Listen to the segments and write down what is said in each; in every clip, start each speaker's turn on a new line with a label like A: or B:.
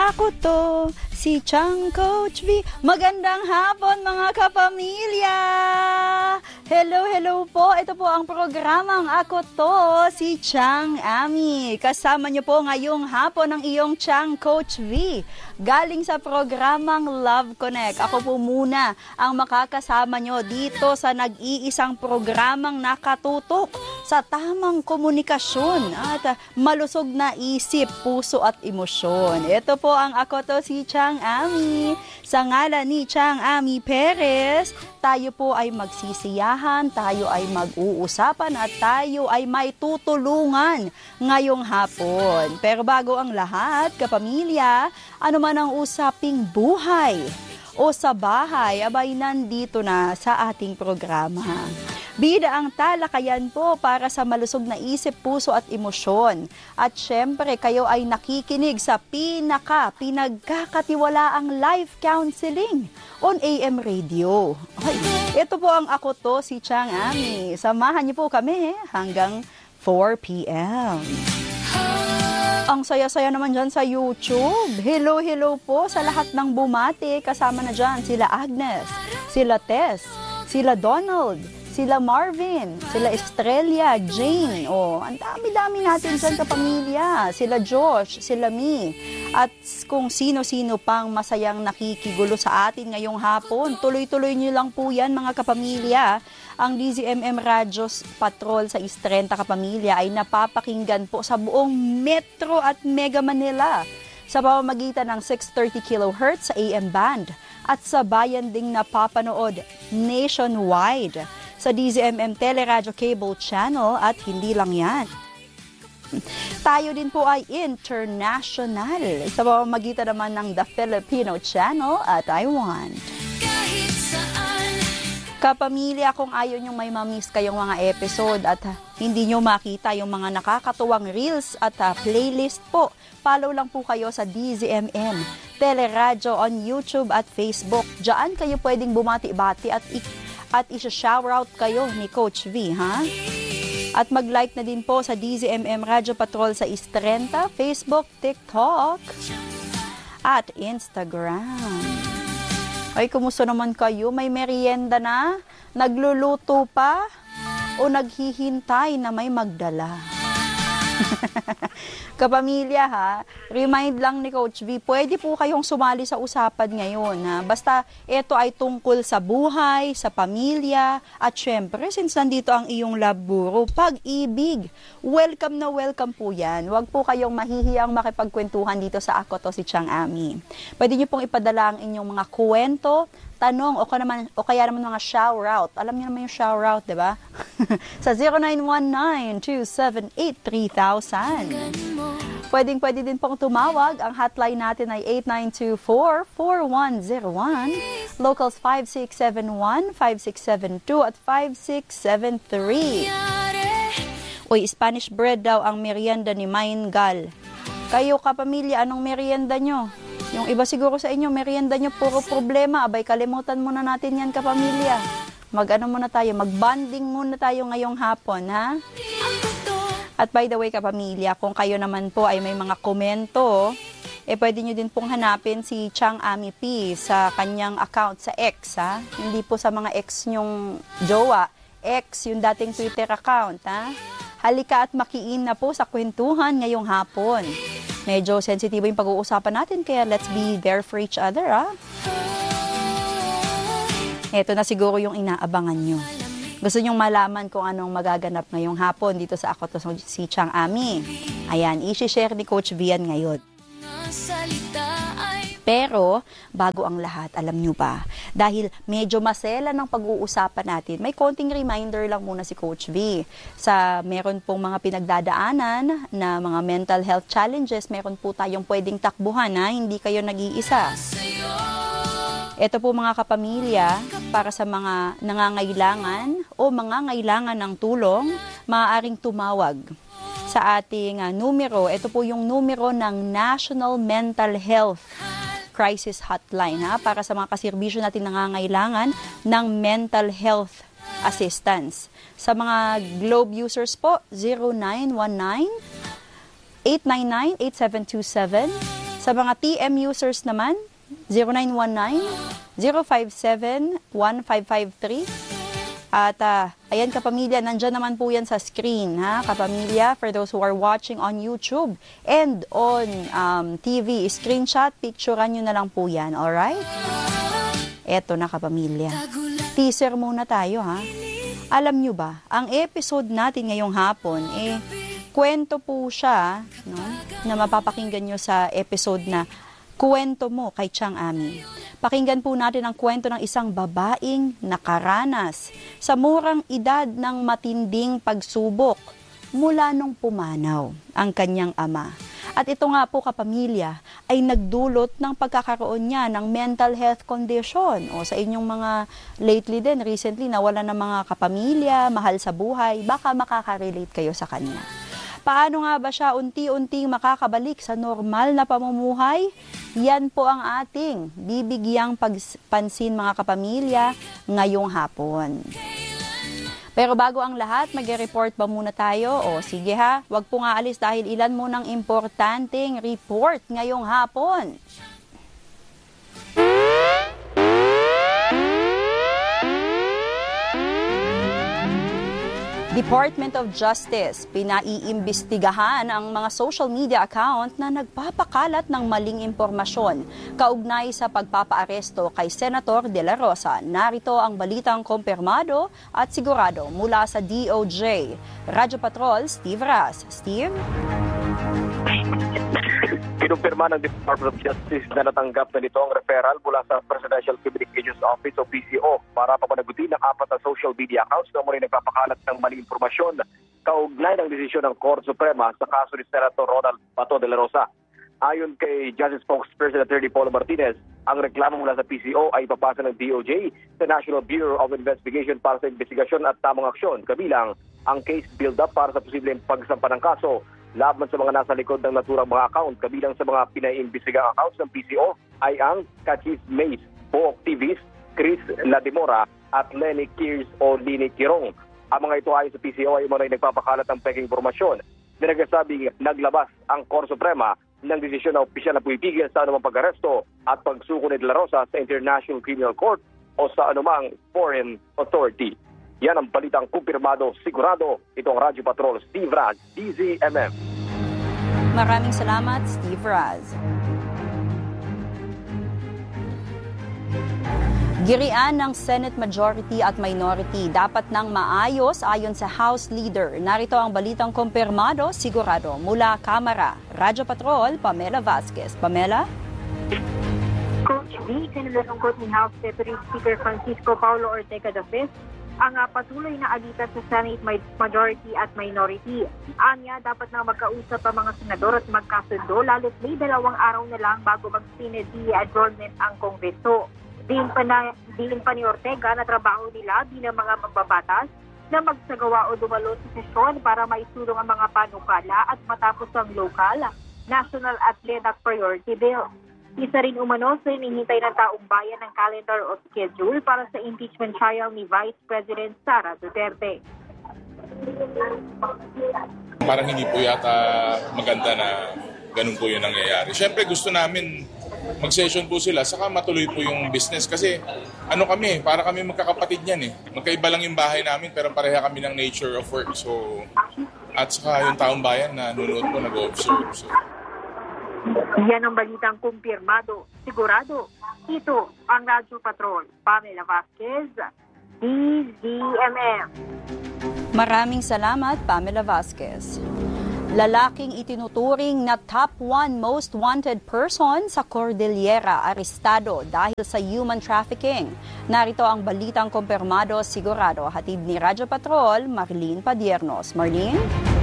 A: Ako to, si Chang Coach V. Magandang hapon mga kapamilya! Hello po. Ito po ang programang Ako to, si Chang Ami. Kasama niyo po ngayong hapon ang iyong Chang Coach V. Galing sa programang Love Connect. Ako po muna ang makakasama niyo dito sa nag-iisang programang nakatutok sa tamang komunikasyon at malusog na isip, puso at emosyon. Ito po ang Ako to, si Chang Ami. Sa ngalan ni Chang Ami Perez, tayo po ay magsisiyahan, tayo ay mag-uusapan at tayo ay may tutulungan ngayong hapon. Pero bago ang lahat, kapamilya, ano man ang usaping buhay o sa bahay, abay nandito na sa ating programa. Bida ang talakayan po para sa malusog na isip, puso at emosyon. At syempre, kayo ay nakikinig sa pinagkakatiwalaang life counseling on AM radio. Ay, ito po ang Ako to, si Chang Ami. Samahan niyo po kami hanggang 4 p.m. Ang saya-saya naman dyan sa YouTube. Hello po sa lahat ng bumati. Kasama na dyan sila Agnes, sila Tess, sila Donald, sila Marvin, sila Estrella, Jane, ang dami-dami natin dyan kapamilya, sila Josh, sila Mi, at kung sino-sino pang masayang nakikigulo sa atin ngayong hapon, tuloy-tuloy nyo lang po yan mga kapamilya. Ang DZMM Radios Patrol sa East 30 kapamilya ay napapakinggan po sa buong Metro at Mega Manila sa pamamagitan ng 630 kHz sa AM band at sa bayan ding napapanood nationwide sa DZMM Teleradio Cable Channel at hindi lang yan. Tayo din po ay international sa pamamagitan naman ng The Filipino Channel at Taiwan. Kapamilya, kung ayaw nyo may mamiss kayong mga episode at hindi nyo makita yung mga nakakatuwang reels at playlist po, follow lang po kayo sa DZMM Teleradio on YouTube at Facebook. Diyan kayo pwedeng bumati-bati at isa-shoutout kayo ni Coach V, ha? At mag-like na din po sa DZMM Radio Patrol sa East 30, Facebook, TikTok, at Instagram. Ay, kumusta naman kayo? May merienda na? Nagluluto pa? O naghihintay na may magdala? Kapamilya ha, remind lang ni Coach V, pwede po kayong sumali sa usapan ngayon. Ha? Basta ito ay tungkol sa buhay, sa pamilya, at syempre, since nandito ang iyong love guru, pag-ibig. Welcome na welcome po yan. Huwag po kayong mahihiyang makipagkwentuhan dito sa Ako to, si Chang Ami. Pwede niyo pong ipadala ang inyong mga kwento, tanong, o kaya naman mga shout-out. Alam niyo naman yung shout-out, di ba? Sa 0919-278-3000. Pwede din pong tumawag. Ang hotline natin ay 8924-4101, locals 5671, 5672, at 5673. Uy, Spanish bread daw ang merienda ni Maingal. Kayo kapamilya, anong merienda nyo? Yung iba siguro sa inyo, merienda nyo puro problema. Abay, kalimutan muna natin yan kapamilya. Mag-bonding muna tayo ngayong hapon, ha? At by the way, kapamilya, kung kayo naman po ay may mga komento, pwede nyo din pong hanapin si Chang Ami P sa kanyang account sa X, ha? Hindi po sa mga X nyong jowa. X, yung dating Twitter account, ha? Halika at makiin na po sa kwentuhan ngayong hapon. Medyo sensitibo yung pag-uusapan natin, kaya let's be there for each other, ha? Ito na siguro yung inaabangan nyo. Gusto nyong malaman kung anong magaganap ngayong hapon dito sa Ako to, si Chang Ami. Ayan, i-share ni Coach Vian ngayon. Pero, bago ang lahat, alam nyo ba, dahil medyo masela ng pag-uusapan natin, may konting reminder lang muna si Coach V. Sa meron pong mga pinagdadaanan na mga mental health challenges, meron po tayong pwedeng takbuhan na hindi kayo nag-iisa. Ito po mga kapamilya, para sa mga nangangailangan o mga ngailangan ng tulong, maaaring tumawag sa ating numero. Ito po yung numero ng National Mental Health Crisis Hotline, ha, para sa mga kaserbisyo natin nangangailangan ng mental health assistance. Sa mga Globe users po, 0919-899-8727, Sa mga TM users naman, 0919-057-1553. At ayan kapamilya, nandyan naman po yan sa screen, ha kapamilya, for those who are watching on YouTube and on TV, screenshot, picturean nyo na lang po yan, alright? Eto na kapamilya, teaser muna tayo ha. Alam nyo ba, ang episode natin ngayong hapon, kwento po siya, no, na mapapakinggan nyo sa episode na Kwento Mo kay Chang Ami. Pakinggan po natin ang kwento ng isang babaeng nakaranas sa murang edad ng matinding pagsubok mula nung pumanaw ang kanyang ama. At ito nga po kapamilya ay nagdulot ng pagkakaroon niya ng mental health condition. O sa inyong mga lately din, recently nawala ng mga kapamilya, mahal sa buhay, baka makaka-relate kayo sa kanya. Paano nga ba siya unti-unting makakabalik sa normal na pamumuhay? Yan po ang ating bibigyang pansin mga kapamilya ngayong hapon. Pero bago ang lahat, mag-report ba muna tayo? O sige ha, wag po nga alis dahil ilan mo ng importanteng report ngayong hapon. Department of Justice, pinaiimbestigahan ang mga social media account na nagpapakalat ng maling impormasyon kaugnay sa pagpapaaresto kay Senator De La Rosa. Narito ang balitang kumpirmado at sigurado mula sa DOJ. Radyo Patrol, Steve Raz. Steve?
B: Kinumpirma ng Department of Justice na natanggap na nito ang referral mula sa Presidential Communications Office o PCO para papanagutin ng 4 na social media accounts na muli nagpapakalat ng maling impormasyon kaugnay ng desisyon ng Korte Suprema sa kaso ni Senator Ronald Bato de la Rosa. Ayon kay Justice Spokesperson Attorney Paulo Martinez, ang reklamo mula sa PCO ay ipapasa ng DOJ sa National Bureau of Investigation para sa investigasyon at tamang aksyon, kabilang ang case build-up para sa posibleng pagsampa ng kaso laban sa mga nasa likod ng naturang mga account. Kabilang sa mga pinaiimbestigang accounts ng PCO ay ang Kachis Mace, Pook TVs, Chris Ladimora at Lenny Kears o Lini Kirong. Ang mga ito ayon sa PCO ay mga nagpapakalat ng peking impormasyon na nagsasabing naglabas ang Korte Suprema ng desisyon na opisyal na pumipigil sa anumang pag-aresto at pagsuko ni De La Rosa sa International Criminal Court o sa anumang foreign authority. Yan ang balitang kumpirmado, sigurado. Ito ang Radyo Patrol, Steve Raz, DZMM.
A: Maraming salamat, Steve Raz. Girian ng Senate Majority at Minority dapat nang maayos ayon sa House Leader. Narito ang balitang kumpirmado, sigurado mula Kamara. Radyo Patrol, Pamela Vasquez. Pamela?
C: Coach V, kinalulungkot ni House Deputy Speaker Francisco Paulo Ortega V ang patuloy na alitan sa Senate Majority at Minority. Anya, dapat na magkausap ang mga senador at magkasundo, lalo't may 2 araw na lang bago mag-Senate adjournment ang Kongreso. Diin pa ni Ortega na trabaho nila bilang mga mambabatas na magsagawa o dumalo sa sesyon para maisulong ang mga panukala at matapos ang local, national at LEDAC priority bill. Isa rin umano sa hinihintay ng taong bayan ng calendar o schedule para sa impeachment trial ni Vice President Sara Duterte.
D: Parang hindi po yata maganda na ganun po yung nangyayari. Siyempre gusto namin mag-session po sila, saka matuloy po yung business. Kasi para kami magkakapatid yan eh. Magkaiba lang yung bahay namin pero pareha kami ng nature of work. So, at saka yung taong bayan na nanonood po, nag-observe. So,
C: yan ang balitang kumpirmado, sigurado. Ito ang Radyo Patrol, Pamela Vasquez, DZMM.
A: Maraming salamat, Pamela Vasquez. Lalaking itinuturing na top 1 most wanted person sa Cordillera, arestado dahil sa human trafficking. Narito ang balitang kumpirmado, sigurado. Hatid ni Radyo Patrol, Marlene Padiernos. Marlene?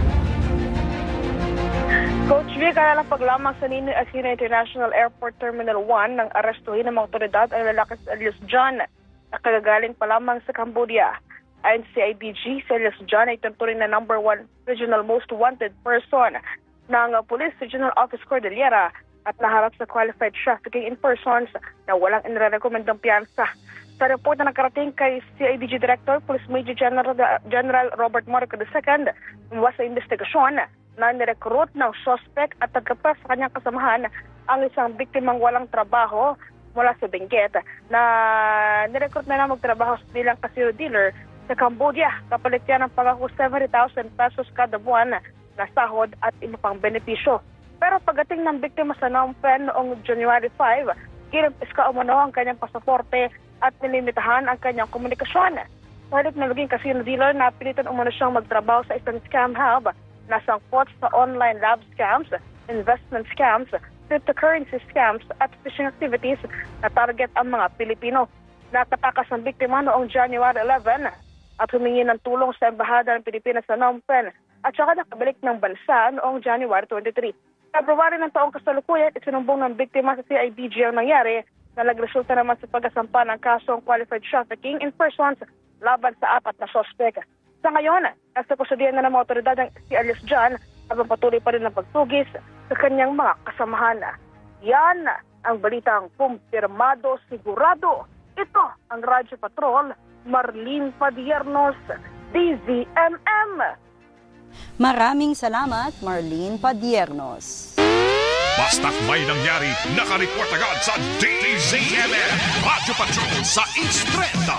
E: Coach V, karalang paglamang sa Ninoy Aquino International Airport Terminal 1 ng arestuhin ng mga otoridad ang lalaki si Elias John na kagagaling pa lamang sa Cambodia. Ayon sa CIDG, si Elias John ay tuturing na number 1 regional most wanted person ng Police Regional Office Cordillera at naharap sa qualified trafficking in persons na walang inirekomendang piyansa. Sa report na nakarating kay CIDG Director, Police Major General Robert Morico II, lumas sa investigasyon na nirecruit ng suspect at tagapa sa kanyang kasamahan ang isang biktimang walang trabaho mula sa Benguet na nirecruit na magtrabaho bilang casino dealer sa Cambodia. Kapalit yan ng pangako 70,000 pesos kada buwan na sahod at iba pang benepisyo. Pero pagdating ng biktima sa Phnom Penh noong January 5, kinapis ka umano ang kanyang pasaporte at nilimitahan ang kanyang komunikasyon. Sa halip na maging casino dealer, napilitan umano siyang magtrabaho sa isang scam hub na sangkot sa online lab scams, investment scams, cryptocurrency scams at phishing activities na target ang mga Pilipino. Nakatakas ng biktima noong January 11 at humingi ng tulong sa Embahada ng Pilipinas sa Phnom Penh at saka nakabalik ng bansa noong January 23. February ng taong kasalukuyan, isinumbong ng biktima sa CIDG ang nangyari na nagresulta naman sa pagkasampa ng kasong qualified trafficking in persons laban sa 4 na sospek. Sa ngayon, nasa kusudian na ng mga otoridad ng si Alias John habang patuloy pa rin ang pagtugis sa kanyang mga kasamahan. Yan ang balitang kumpirmado sigurado. Ito ang Radyo Patrol, Marlene Padiernos, DZMM.
A: Maraming salamat, Marlene Padiernos.
F: Basta't may nangyari, nakareport agad sa DZMM. Radyo Patrol sa Instreta.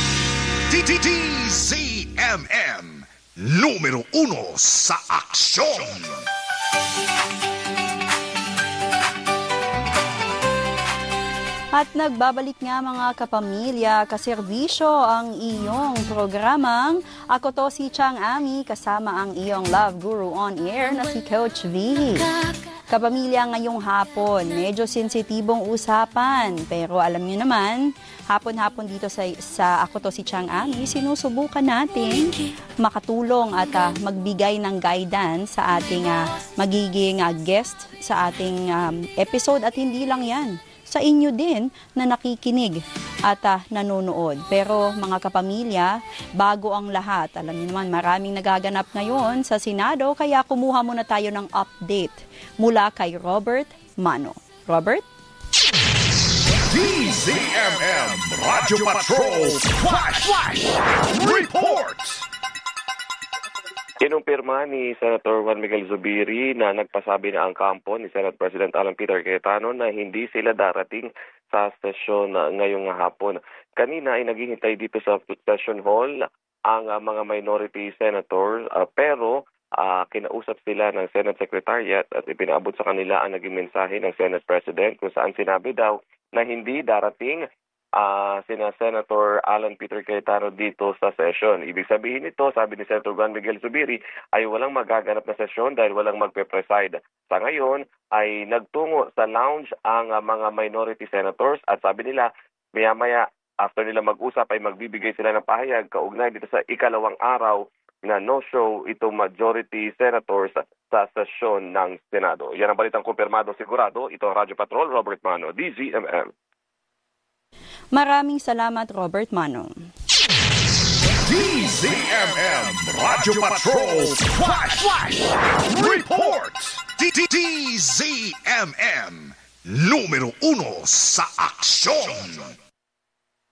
F: DZMM. Numero 1 sa aksyon.
A: At nagbabalik nga mga kapamilya, kaserbisyo ang iyong programang Ako to si Chang Ami kasama ang iyong Love Guru on Air na si Coach V. Kapamilya ngayong hapon, medyo sensitibong usapan pero alam niyo naman, hapon-hapon dito sa Ako to si Chang Ami, sinusubukan natin makatulong at magbigay ng guidance sa ating magiging guest sa ating episode at hindi lang yan. Sa inyo din na nakikinig at nanonood. Pero mga kapamilya, bago ang lahat, alam niyo naman maraming nagaganap ngayon sa Senado kaya kumuha muna tayo ng update mula kay Robert Mano. Robert?
F: DZMM Radyo Patrol Flash Report.
B: Kinumpirma ni Senator Juan Miguel Zubiri na nagpasabi na ang kampo ni Senate President Alan Peter Cayetano na hindi sila darating sa sesyon ngayong hapon. Kanina ay naghihintay dito sa session hall ang mga minority senators pero kinausap sila ng Senate Secretariat at ipinaabot sa kanila ang naging mensahe ng Senate President kung saan sinabi daw na hindi darating sina Senator Alan Peter Cayetano dito sa session. Ibig sabihin nito, sabi ni Senator Juan Miguel Zubiri, ay walang magaganap na sesyon dahil walang magpe-preside. Sa ngayon ay nagtungo sa lounge ang mga minority senators at sabi nila, maya-maya after nila mag-usap ay magbibigay sila ng pahayag kaugnay dito sa ikalawang araw na no-show itong majority senators sa sesyon ng Senado. Yan ang balitang kumpirmado sigurado. Ito ang Radyo Patrol, Robert Mano, DZMM.
A: Maraming salamat, Robert Mano.
F: DZMM Radyo Patrol Flash Report. DZMM Numero 1 sa aksyon.